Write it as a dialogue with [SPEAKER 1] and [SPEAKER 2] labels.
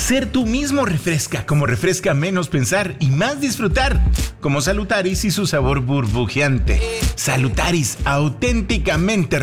[SPEAKER 1] Ser tú mismo refresca, como refresca menos pensar y más disfrutar, como Salutaris y su sabor burbujeante. Salutaris, auténticamente